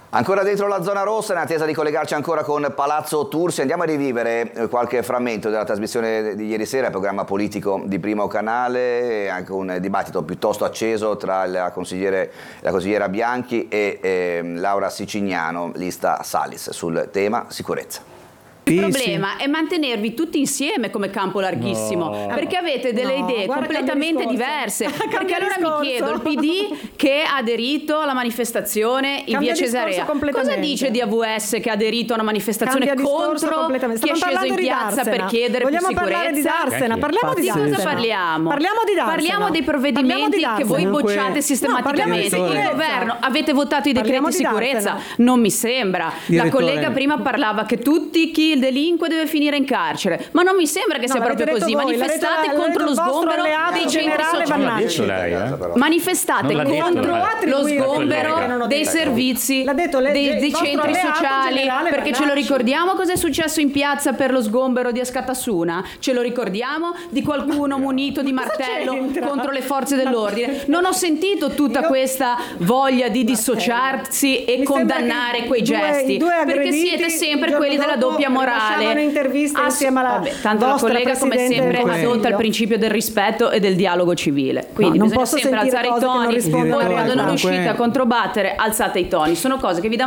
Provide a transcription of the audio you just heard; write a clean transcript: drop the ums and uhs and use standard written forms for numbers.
Ancora dentro la zona rossa, in attesa di collegarci ancora con Palazzo Tursi, andiamo a rivivere qualche frammento della trasmissione di ieri sera, il programma politico di Primo Canale, anche un dibattito piuttosto acceso tra la consigliera Bianchi e Laura Sicignano, lista Salis, sul tema sicurezza. Il problema è mantenervi tutti insieme come campo larghissimo, perché avete delle idee completamente diverse. Perché allora mi chiedo, il PD che ha aderito alla manifestazione in via Cesarea, cosa dice di AVS che ha aderito a una manifestazione contro chi è sceso in piazza per chiedere più sicurezza? Parlare di Darsena, parliamo di Darsena. Cosa parliamo? Parliamo di Darsena. Parliamo dei provvedimenti che voi bocciate sistematicamente. Il governo, avete votato i decreti sicurezza? Non mi sembra. La collega prima parlava che chi delinque deve finire in carcere, ma non mi sembra che sia proprio così. Manifestate contro lo sgombero dei centri sociali, manifestate contro lo sgombero dei servizi dei centri sociali, perché ce lo ricordiamo cosa è successo in piazza per lo sgombero di Askatasuna? Ce lo ricordiamo di qualcuno munito di martello contro le forze dell'ordine? Non ho sentito tutta questa voglia di dissociarsi e condannare quei gesti, perché siete sempre quelli della doppia morale. Un'intervista insieme alla tanto la collega come sempre adotta il principio del rispetto e del dialogo civile, quindi non bisogna sempre alzare i toni, poi quando non riuscite a controbattere alzate i toni, sono cose che vi danno